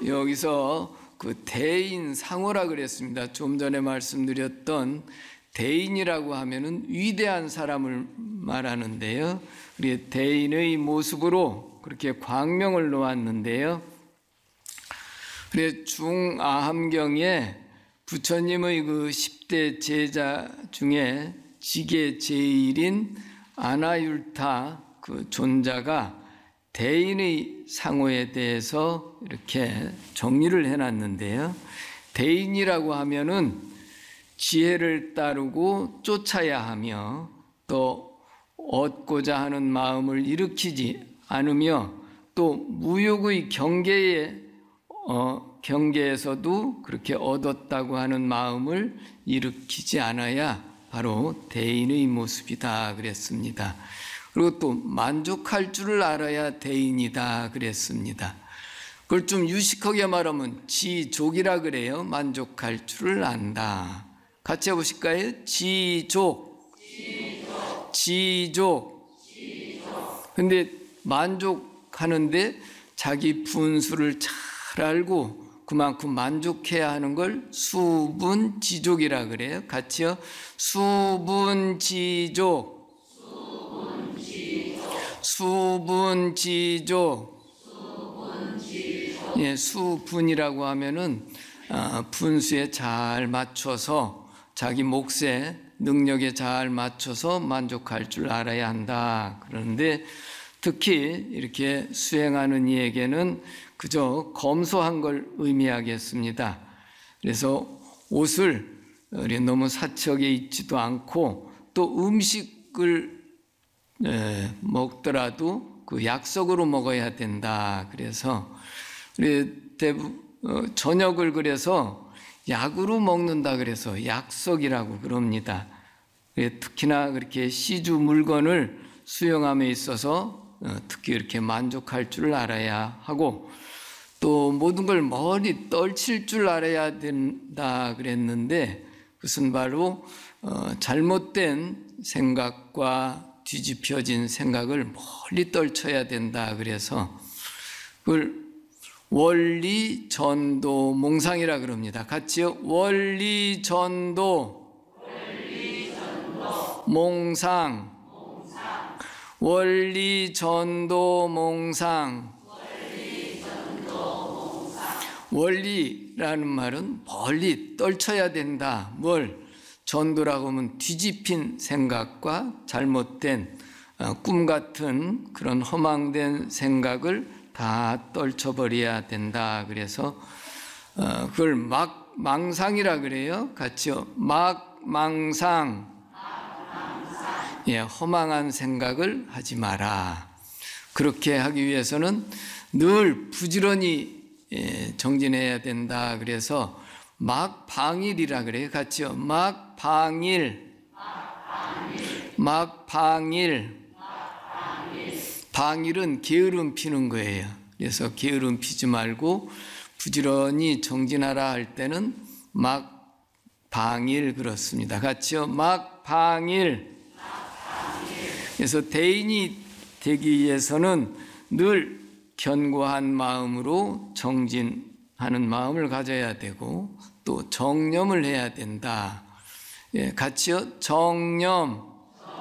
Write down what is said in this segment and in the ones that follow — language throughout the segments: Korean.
여기서 그 대인 상호라 그랬습니다. 좀 전에 말씀드렸던 대인이라고 하면은 위대한 사람을 말하는데요. 우리 대인의 모습으로 그렇게 광명을 놓았는데요. 그래 중아함경에 부처님의 그 10대 제자 중에 지계 제일인 아나율타 그 존자가 대인의 상호에 대해서 이렇게 정리를 해놨는데요. 대인이라고 하면은 지혜를 따르고 쫓아야 하며 또 얻고자 하는 마음을 일으키지 않으며 또 무욕의 경계에서도 그렇게 얻었다고 하는 마음을 일으키지 않아야 바로 대인의 모습이다 그랬습니다. 그리고 또 만족할 줄을 알아야 대인이다 그랬습니다. 그걸 좀 유식하게 말하면 지족이라 그래요. 만족할 줄을 안다. 같이 해보실까요? 지족. 근데 만족하는데 자기 분수를 잘 알고 그만큼 만족해야 하는 걸 수분지족이라 그래요. 같이요. 수분지족. 예, 수분이라고 하면은 분수에 잘 맞춰서 자기 몫에 능력에 잘 맞춰서 만족할 줄 알아야 한다. 그런데 특히 이렇게 수행하는 이에게는 그저 검소한 걸 의미하겠습니다. 그래서 옷을 너무 사척에 입지도 않고 또 음식을 먹더라도 그 약속으로 먹어야 된다. 그래서 저녁을 그래서 약으로 먹는다 그래서 약속이라고 그럽니다. 특히나 그렇게 시주 물건을 수용함에 있어서 특히 이렇게 만족할 줄 알아야 하고 또 모든 걸 멀리 떨칠 줄 알아야 된다 그랬는데 그것은 바로 잘못된 생각과 뒤집혀진 생각을 멀리 떨쳐야 된다 그래서 그걸 원리 전도 몽상이라 그럽니다. 같이요. 원리 전도 몽상. 원리 전도 몽상. 원리라는 말은 멀리 떨쳐야 된다. 뭘? 전도라고 하면 뒤집힌 생각과 잘못된 꿈 같은 그런 허망된 생각을 다 떨쳐버려야 된다. 그래서 그걸 망상이라 그래요. 같이요. 망상. 예, 허망한 생각을 하지 마라. 그렇게 하기 위해서는 늘 부지런히 정진해야 된다. 그래서 막방일이라 그래요. 같이요. 막방일. 방일은 게으름 피는 거예요. 그래서 게으름 피지 말고 부지런히 정진하라 할 때는 막방일 그렇습니다. 같이요. 막방일. 그래서 대인이 되기 위해서는 늘 견고한 마음으로 정진하는 마음을 가져야 되고 또 정념을 해야 된다. 예, 같이요. 정념.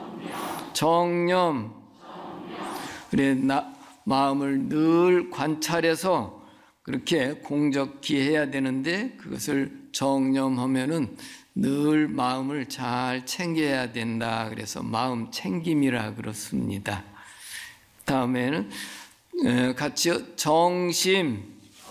그래 마음을 늘 관찰해서 그렇게 공적히 해야 되는데 그것을 정념하면은 늘 마음을 잘 챙겨야 된다. 그래서 마음 챙김이라 그렇습니다. 다음에는 같이요. 정심.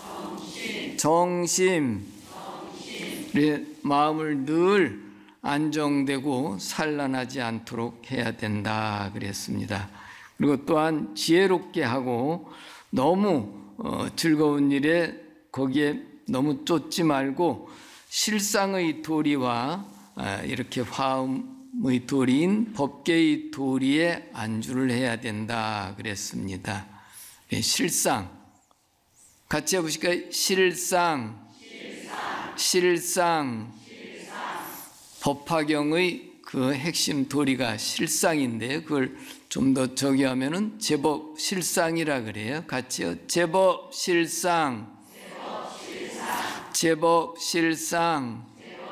그래 마음을 늘 안정되고 산란하지 않도록 해야 된다. 그랬습니다. 그리고 또한 지혜롭게 하고 너무 즐거운 일에 거기에 너무 쫓지 말고 실상의 도리와 이렇게 화음의 도리인 법계의 도리에 안주를 해야 된다 그랬습니다. 실상 같이 해보실까요? 실상. 법화경의 그 핵심 도리가 실상인데 그걸 좀 더 저기 하면은 제법 실상이라 그래요. 같이요. 제법 실상. 제법 실상.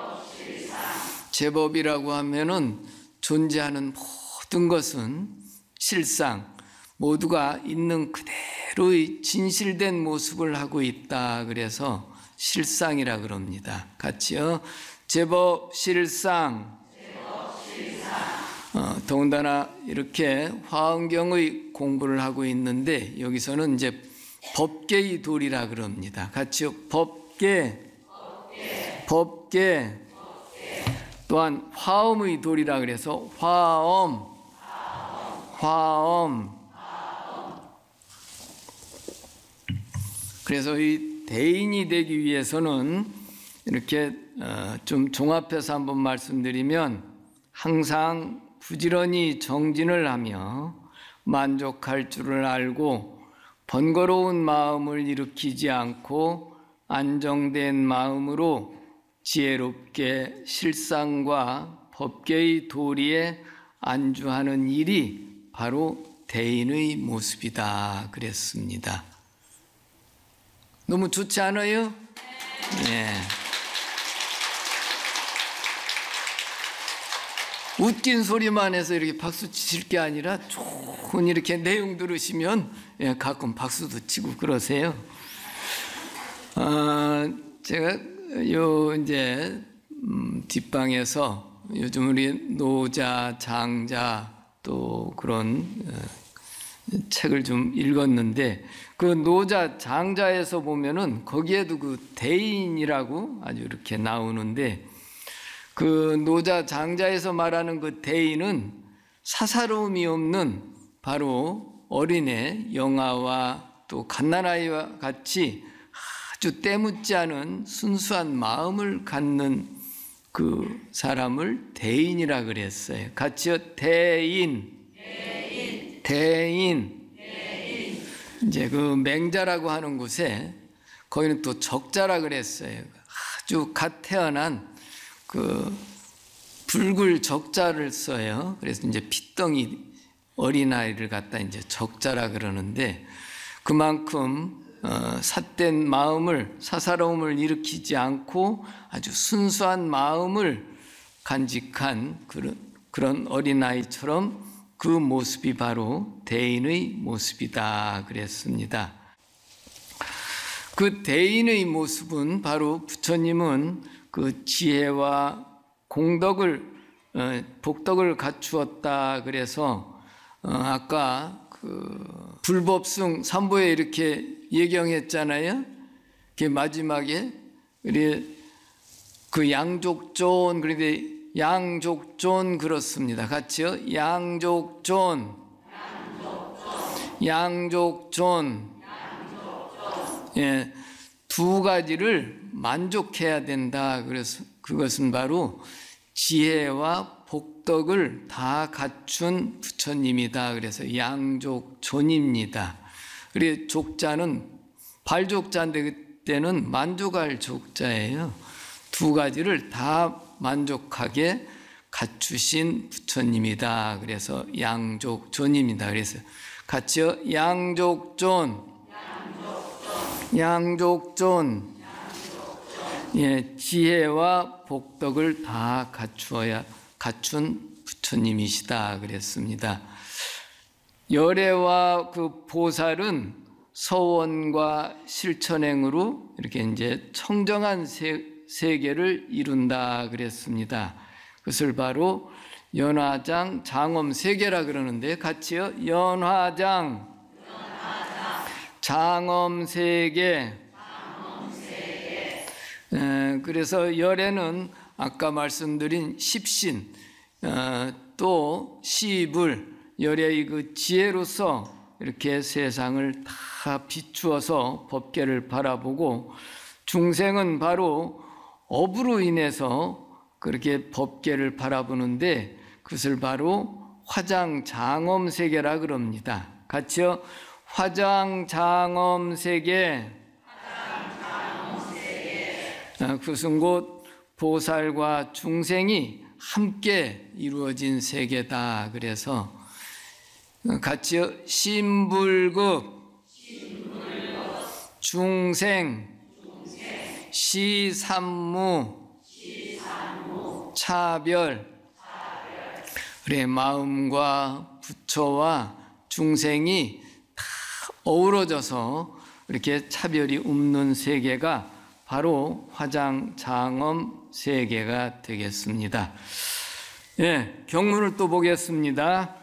제법이라고 하면은 존재하는 모든 것은 실상, 모두가 있는 그대로의 진실된 모습을 하고 있다. 그래서 실상이라 그럽니다. 같이요. 제법 실상. 더군다나 이렇게 화엄경의 공부를 하고 있는데 여기서는 이제 법계의 도리라 그럽니다. 같이요. 법계. 또한 화엄의 도리라 그래서 화엄. 그래서 이 대인이 되기 위해서는 이렇게 좀 종합해서 한번 말씀드리면 항상 부지런히 정진을 하며 만족할 줄을 알고 번거로운 마음을 일으키지 않고 안정된 마음으로 지혜롭게 실상과 법계의 도리에 안주하는 일이 바로 대인의 모습이다 그랬습니다. 너무 좋지 않아요? 네. 웃긴 소리만 해서 이렇게 박수 치실 게 아니라 좋은 이렇게 내용 들으시면 가끔 박수도 치고 그러세요. 제가 이제 뒷방에서 요즘 우리 노자, 장자 또 그런 책을 좀 읽었는데 그 노자, 장자에서 보면은 거기에도 그 대인이라고 아주 이렇게 나오는데 그 노자, 장자에서 말하는 그 대인은 사사로움이 없는 바로 어린애, 영아와 또 갓난아이와 같이 아주 때묻지 않은 순수한 마음을 갖는 그 사람을 대인이라 그랬어요. 같이요. 대인. 이제 그 맹자라고 하는 곳에 거기는 또 적자라 그랬어요. 아주 갓 태어난 그 붉을 적자를 써요. 그래서 이제 핏덩이 어린아이를 갖다 이제 적자라 그러는데 그만큼 삿된 마음을, 사사로움을 일으키지 않고 아주 순수한 마음을 간직한 그런 어린아이처럼 그 모습이 바로 대인의 모습이다 그랬습니다. 그 대인의 모습은 바로 부처님은 그 지혜와 복덕을 갖추었다 그래서 아까 그 불법승 3부에 이렇게 예경했잖아요. 그 마지막에 그 양족존, 그런데 양족존 그렇습니다. 같이요. 양족존. 예, 두 가지를 만족해야 된다. 그래서 그것은 바로 지혜와 복덕을 다 갖춘 부처님이다. 그래서 양족존입니다. 그리고 족자는 발족자인데 그때는 만족할 족자예요. 두 가지를 다 만족하게 갖추신 부처님이다. 그래서 양족존입니다. 그래서 같이요. 양족존. 예, 지혜와 복덕을 다 갖춘 부처님이시다 그랬습니다. 열애와 그 보살은 서원과 실천행으로 이렇게 이제 청정한 세계를 이룬다 그랬습니다. 그것을 바로 연화장 장엄 세계라 그러는데 같이요. 연화장 장엄 세계. 그래서 열애는 아까 말씀드린 십신 또 시불 열애의 그 지혜로서 이렇게 세상을 다 비추어서 법계를 바라보고 중생은 바로 업으로 인해서 그렇게 법계를 바라보는데 그것을 바로 화장장엄세계라 그럽니다. 같이요. 화장장엄세계. 그것은 곧 보살과 중생이 함께 이루어진 세계다. 그래서 같이요. 신불급 중생 시산무, 차별. 그래, 마음과 부처와 중생이 다 어우러져서 이렇게 차별이 없는 세계가 바로 화장장엄 세계가 되겠습니다. 예, 경문을 또 보겠습니다.